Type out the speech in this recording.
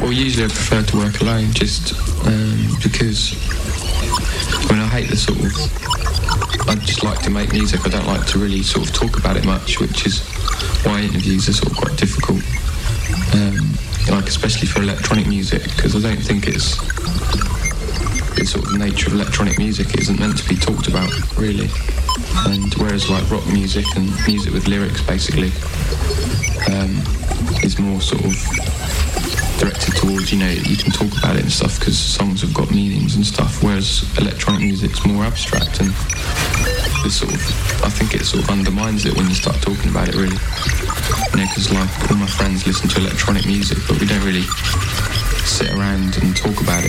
Well, usually I prefer to work alone, just because, I mean, I hate the sort of, I just like to make music. I don't like to really sort of talk about it much, which is why interviews are sort of quite difficult, like especially for electronic music, because I don't think it's the sort of nature of electronic music. It isn't meant to be talked about, really. And whereas like rock music and music with lyrics, basically, is more sort of directed towards, you know, you can talk about it and stuff because songs have got meanings and stuff, whereas electronic music's more abstract, and it's sort of, I think it sort of undermines it when you start talking about it, really. You know, because like all my friends listen to electronic music, but we don't really sit around and talk about it.